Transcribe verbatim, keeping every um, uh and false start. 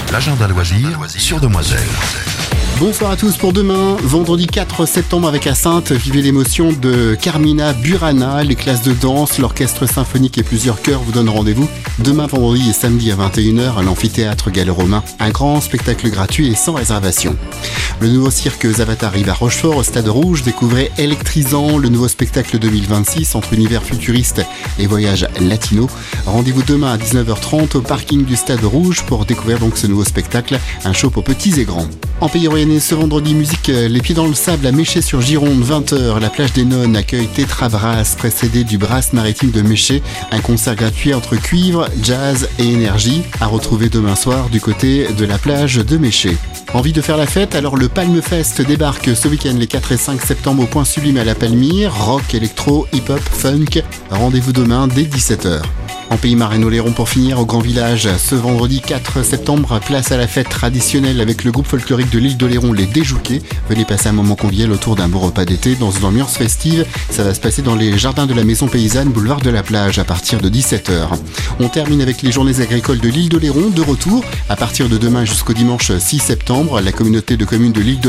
l'agenda loisir sur Demoiselle. Bonsoir à tous pour demain, vendredi quatre septembre avec à Saintes, vivez l'émotion de Carmina Burana, les classes de danse, l'orchestre symphonique et plusieurs chœurs vous donnent rendez-vous demain vendredi et samedi à vingt et une heures à l'amphithéâtre gallo-romain. Un grand spectacle gratuit et sans réservation. Le nouveau cirque Zavata arrive à Rochefort au Stade Rouge, découvrez Électrisant, le nouveau spectacle deux mille vingt-six entre univers futuriste et voyage latino. Rendez-vous demain à dix-neuf heures trente au parking du Stade Rouge pour découvrir donc ce nouveau spectacle, un show pour petits et grands. En Pays Royannais, ce vendredi, musique Les Pieds dans le Sable à Méché sur Gironde, vingt heures. La plage des Nonnes accueille Tetra Brass, précédé du Brass maritime de Méché. Un concert gratuit entre cuivre, jazz et énergie, à retrouver demain soir du côté de la plage de Méché. Envie de faire la fête? Alors le Palme Fest débarque ce week-end les quatre et cinq septembre au Point Sublime à la Palmyre. Rock, électro, hip-hop, funk. Rendez-vous demain dès dix-sept heures. En Pays Marais-Oléron pour finir au Grand Village, ce vendredi quatre septembre, place à la fête traditionnelle avec le groupe folklorique de l'île d'Oléron, les Déjouqués. Venez passer un moment convivial autour d'un beau repas d'été dans une ambiance festive. Ça va se passer dans les jardins de la Maison Paysanne, boulevard de la Plage, à partir de dix-sept heures. On termine avec les journées agricoles de l'île d'Oléron, de retour à partir de demain jusqu'au dimanche six septembre. La communauté de communes de l'île